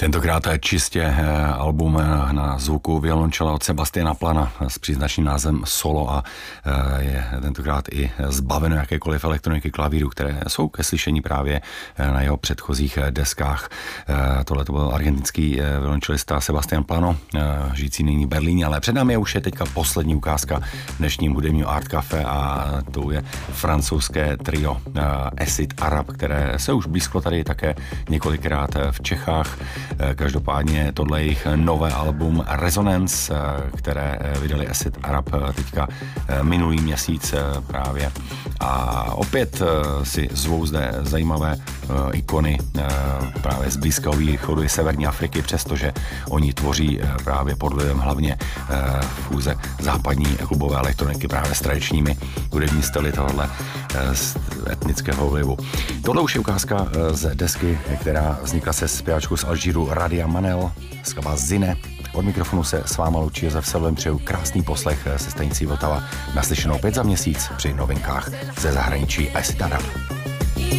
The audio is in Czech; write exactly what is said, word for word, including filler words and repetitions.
Tentokrát je čistě album na zvuku violončela od Sebastiana Plana s příznačným názvem Solo a je tentokrát i zbaveno jakékoliv elektroniky, klavíru, které jsou ke slyšení právě na jeho předchozích deskách. Tohle to byl argentinský violončelista Sebastian Plano, žijící nyní v Berlíně, ale před námi už je teďka poslední ukázka dnešním hudebním Art Café a to je francouzské trio Acid Arab, které se už blízko tady také několikrát v Čechách. Každopádně tohle je jejich nové album Resonance, které vydali Acid Arab teďka minulý měsíc právě. A opět si zvou zde zajímavé ikony právě z Blízkého východu i Severní Afriky, přestože oni tvoří právě pod vlivem hlavně fúze západní klubové elektroniky právě s tradičními hudební styly tohohle etnického vlivu. Tohle už je ukázka z desky, která vznikla se zpěvačkou z Alžíru Radia Manel, skladba Zine. Od mikrofonu se s váma loučí Josef Selvem, přeju krásný poslech se stanicí Vltava. Naslyšenou opět za měsíc při novinkách ze zahraničí Acid Arab.